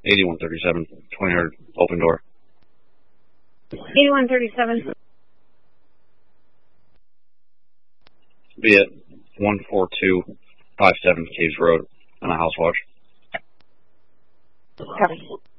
8137, 2000, open door. 8137. Be at 14257 Caves Road on a house watch. Copy.